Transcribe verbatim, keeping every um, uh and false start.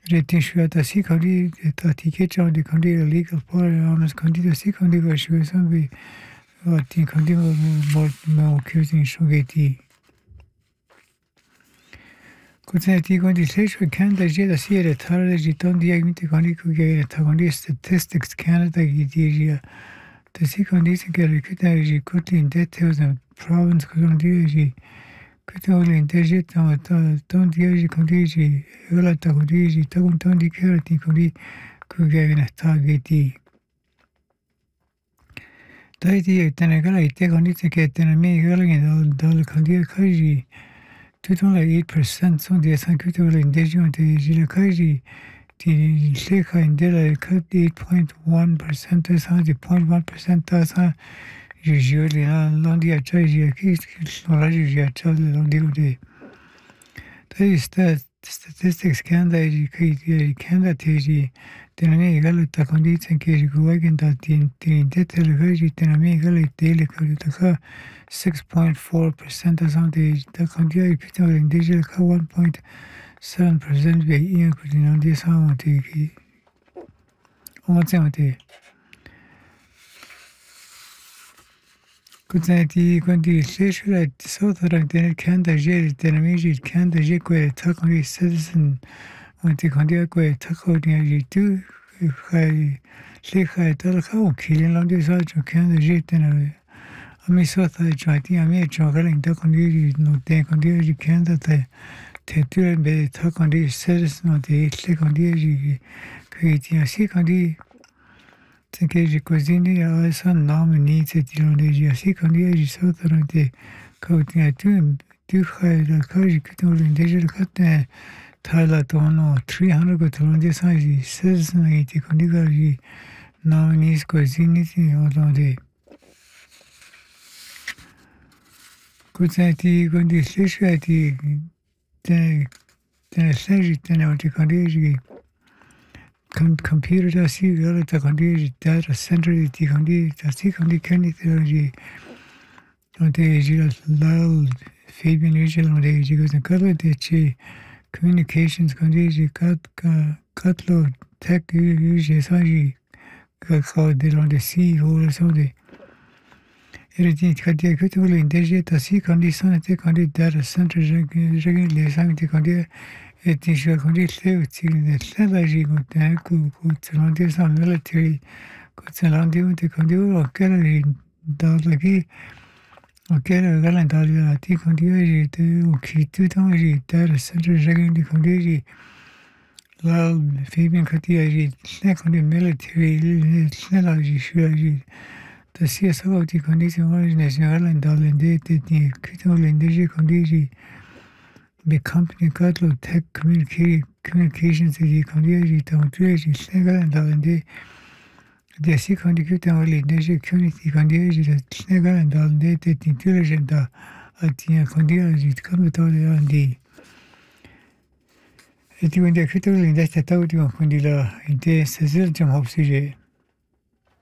Rating shuata si kandi ta ticket chang de kandi legal for honest kandi ta si kandi ga shu sam bi wa tin kandi mo mo mo accusing shogeti kutsai ti kandi session Canada je da si re tar ji ton dia mi ti kandi ku ge ta kandi statistics Canada gi di ji ta si kandi se ge re kuta ji kutin details and province kandi ji kuta ole interjet ta ton dia ji kandi ji ela ta kandi ji ta kun ton di ke ti kandi ku ge na ta ge ti dai di ta na ga la ite kandi se ke ta na mi ga la ge da da kandi ka ji tout le eight percent sont des agriculteurs indigènes de Gilakaji, qui les Kaindela, eight point one percent, zero point one percent, ça, je jure, les lundi à Chaji, qui sont là, je jure, le lundi ou des. Statistics Canada, Canada, Teji, tenami egal ta condition que je vois que dans tin tin dette le gaji tenami egal était le cas six point four percent de ta condition qui est déjà le one point seven percent de bien que dans des cent qui on tient te que ça dit quand dit c'est sur la southern de Canada j'ai tenami j'ai Canada j'ai quoi ta condition citizen on te condition quoi ta condition tu khai le khai ta khau khilin long de sa jo Canada j'ai tenami ami so ta jati ami chogaling ta condition no te condition Canada te te tu be ta condition citizen no te le condition que ti asi condition c'est que je cuisine à son nom ni c'est dire les j'ai asi condition je so ta te quand tu tu khai la khai que tu le déjà le kat Tyler Tono, three hundred go to the size, says ninety condigari, nominees cozinity or the good sati condisati, the Sagitt and the condigi computer see the condigi data center, the condi, the second candy on the Lal Fabian Usual on the Jigos and Color de communications condition cut cut load tech usually saji ka de dans des si ou so de et dit que des que tout le déjà ta si condition était condition data center je je les cinq était condition et dit je condition le aussi le la ji ko ta ku ku selon des military ko selon des conditions auquel dans la qui auquel le dans la ti condition j'étais au qui tout temps j'étais le centre j'ai dit condition là Fabian Katia j'ai le condition military le la ji suis ta si ça va ti condition nationale dans l'indé ti qui tout l'indé j'ai condition the company got lo tech communication communications di condition j'étais en tout j'ai le dans l'indé des si conditions dans l'indé j'ai community condition j'ai le dans l'indé ti intelligent da ati condition j'ai comme dans l'indé et tu vois que tout l'indé c'est tout du condition l'indé c'est le job sujet